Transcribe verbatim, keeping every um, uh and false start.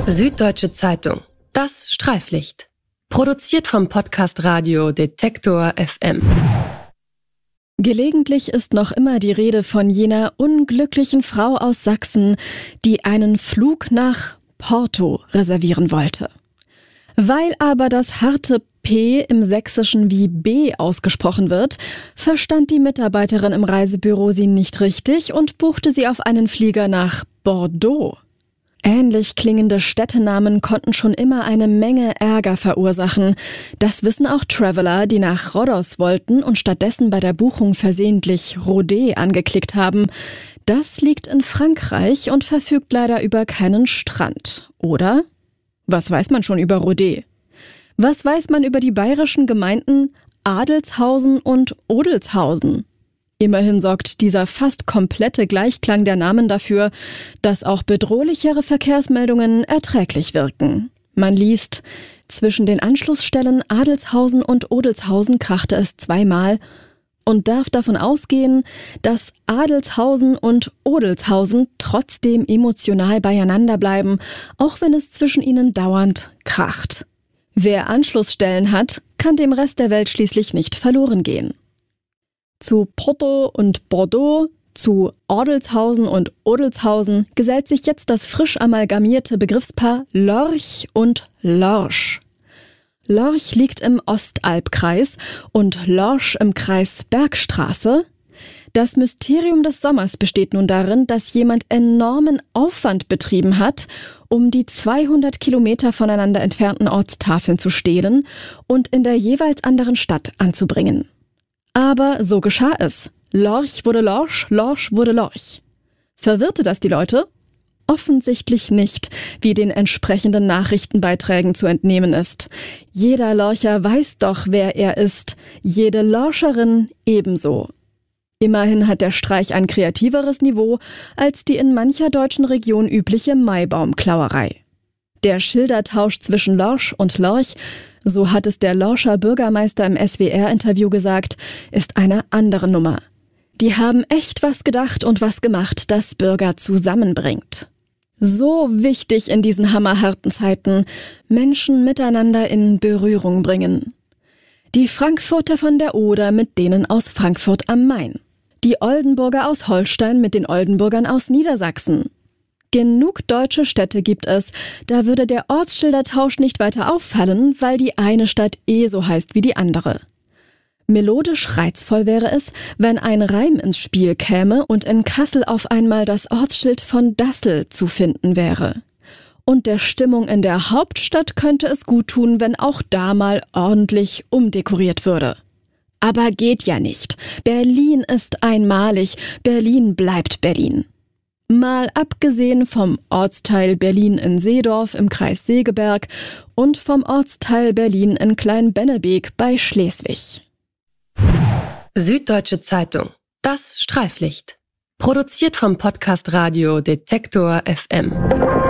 Süddeutsche Zeitung. Das Streiflicht. Produziert vom Podcast Radio Detektor F M. Gelegentlich ist noch immer die Rede von jener unglücklichen Frau aus Sachsen, die einen Flug nach Porto reservieren wollte. Weil aber das harte P im Sächsischen wie B ausgesprochen wird, verstand die Mitarbeiterin im Reisebüro sie nicht richtig und buchte sie auf einen Flieger nach Bordeaux. Ähnlich klingende Städtenamen konnten schon immer eine Menge Ärger verursachen. Das wissen auch Traveler, die nach Rhodos wollten und stattdessen bei der Buchung versehentlich Rodez angeklickt haben. Das liegt in Frankreich und verfügt leider über keinen Strand. Oder? Was weiß man schon über Rodez? Was weiß man über die bayerischen Gemeinden Adelshausen und Odelshausen? Immerhin sorgt dieser fast komplette Gleichklang der Namen dafür, dass auch bedrohlichere Verkehrsmeldungen erträglich wirken. Man liest, zwischen den Anschlussstellen Adelshausen und Odelshausen krachte es zweimal und darf davon ausgehen, dass Adelshausen und Odelshausen trotzdem emotional beieinander bleiben, auch wenn es zwischen ihnen dauernd kracht. Wer Anschlussstellen hat, kann dem Rest der Welt schließlich nicht verloren gehen. Zu Porto und Bordeaux, zu Adelshausen und Odelshausen gesellt sich jetzt das frisch amalgamierte Begriffspaar Lorch und Lorsch. Lorch liegt im Ostalbkreis und Lorsch im Kreis Bergstraße. Das Mysterium des Sommers besteht nun darin, dass jemand enormen Aufwand betrieben hat, um die zweihundert Kilometer voneinander entfernten Ortstafeln zu stehlen und in der jeweils anderen Stadt anzubringen. Aber so geschah es. Lorch wurde Lorsch, Lorsch wurde Lorch. Verwirrte das die Leute? Offensichtlich nicht, wie den entsprechenden Nachrichtenbeiträgen zu entnehmen ist. Jeder Lorcher weiß doch, wer er ist, jede Lorscherin ebenso. Immerhin hat der Streich ein kreativeres Niveau als die in mancher deutschen Region übliche Maibaumklauerei. Der Schildertausch zwischen Lorsch und Lorch, so hat es der Lorscher Bürgermeister im S W R-Interview gesagt, ist eine andere Nummer. Die haben echt was gedacht und was gemacht, das Bürger zusammenbringt. So wichtig in diesen hammerharten Zeiten, Menschen miteinander in Berührung bringen. Die Frankfurter von der Oder mit denen aus Frankfurt am Main. Die Oldenburger aus Holstein mit den Oldenburgern aus Niedersachsen. Genug deutsche Städte gibt es, da würde der Ortsschildertausch nicht weiter auffallen, weil die eine Stadt eh so heißt wie die andere. Melodisch reizvoll wäre es, wenn ein Reim ins Spiel käme und in Kassel auf einmal das Ortsschild von Dassel zu finden wäre. Und der Stimmung in der Hauptstadt könnte es gut tun, wenn auch da mal ordentlich umdekoriert würde. Aber geht ja nicht. Berlin ist einmalig, Berlin bleibt Berlin. Mal abgesehen vom Ortsteil Berlin in Seedorf im Kreis Segeberg und vom Ortsteil Berlin in Klein-Bennebeek bei Schleswig. Süddeutsche Zeitung. Das Streiflicht. Produziert vom Podcast Radio Detektor F M.